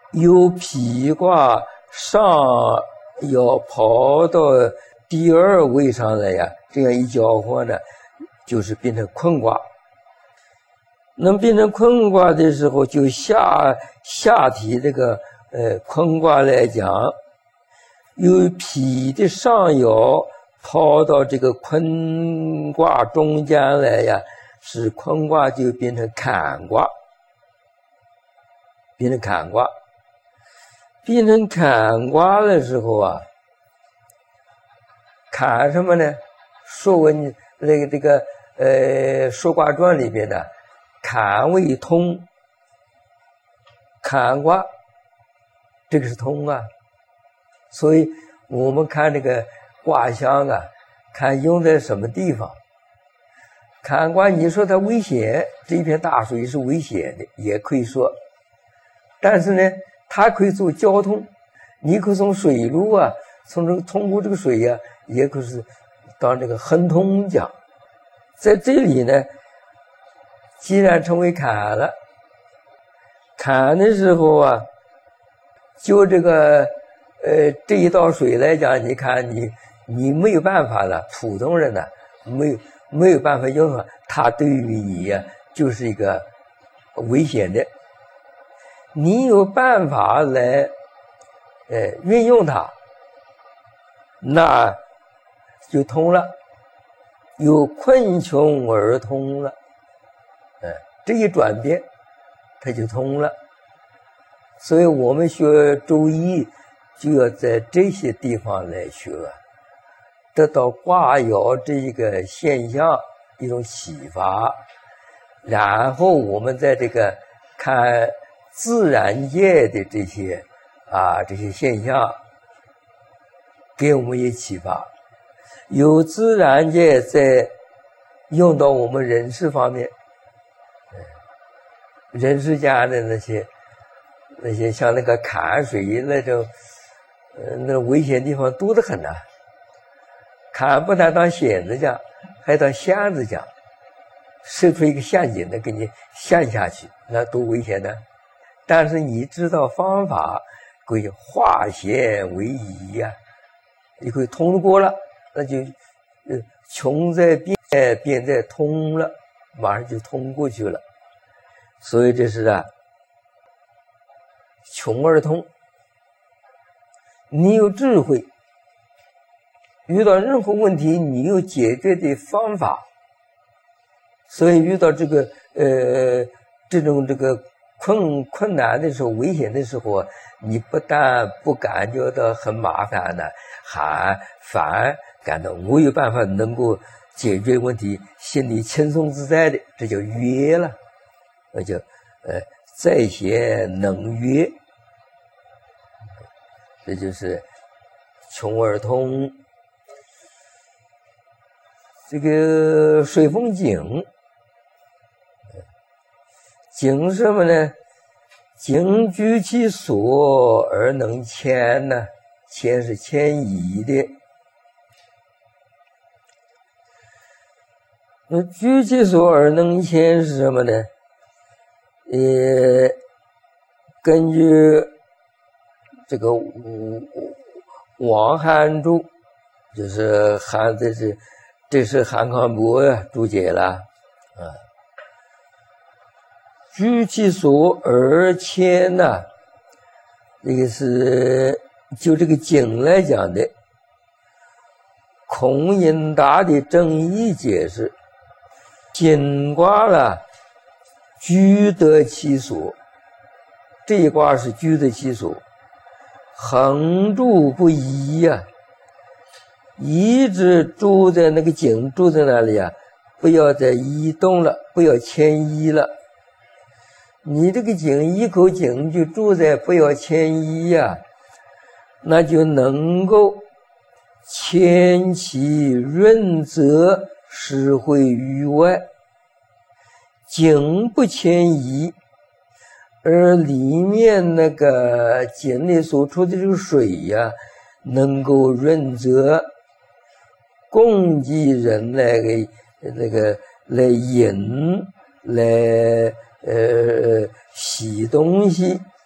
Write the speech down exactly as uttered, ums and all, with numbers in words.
由脾卦上要跑到第二位上来呀，这样一搅和呢，就是变成坤卦。那么变成坤卦的时候，就下下体这个呃坤卦来讲，由脾的上爻跑到这个坤卦中间来呀，使坤卦就变成坎卦，变成坎卦。变成坎卦的时候啊，坎什么呢？说文那个这个呃《说卦传》里边的坎为通，坎卦这个是通啊，所以我们看这个卦象啊，看用在什么地方。坎卦你说它危险，这一片大水是危险的，也可以说，但是呢它可以做交通，你可以从水路啊，从这个通过这个水呀、啊，也可是当这个亨通讲。在这里呢，既然成为坎了，坎的时候啊，就这个呃这一道水来讲，你看你你没有办法了，普通人呢、啊、没有没有办法用啊，它对于你呀、啊、就是一个危险的。你有办法来呃运用它，那就通了，由困穷而通了，呃这一转变它就通了。所以我们学周易就要在这些地方来学，得到卦爻这一个现象一种启发，然后我们在这个看自然界的这些啊这些现象，给我们也启发。有自然界在用到我们人事方面，人世间的那些那些像那个坎水那种呃那危险地方多得很呐、啊。坎不但当险子讲，还当陷子讲，设出一个陷阱的给你陷下去，那多危险呢！但是你知道方法，可以化险为夷呀、啊，你可以通过了，那就呃穷在变，变在通了，马上就通过去了。所以这是啊，穷而通。你有智慧，遇到任何问题，你有解决的方法。所以遇到这个呃这种这个困困难的时候，危险的时候，你不但不感觉到很麻烦呢，还反感到我有办法能够解决问题，心里轻松自在的，这叫悦了，那叫呃在贤能悦，这就是穷而通。这个水风井，井什么呢？井居其所而能迁呢，迁是迁移的。那居其所而能迁是什么呢？呃，根据这个王汉注，就是汉这是这是韩康伯注解了啊。居其所而迁呢，这个是就这个井来讲的。孔颖达的正义解释，井卦了，居得其所，这一卦是居得其所，横住不移呀、啊，一直住在那个井，住在那里啊，不要再移动了，不要迁移了。你这个井一口井就住在不要迁移呀、啊，那就能够迁其润泽，使会于外。井不迁移，而里面那个井里所出的这个水呀、啊，能够润泽，供给人来给那个来饮，来呃洗东西，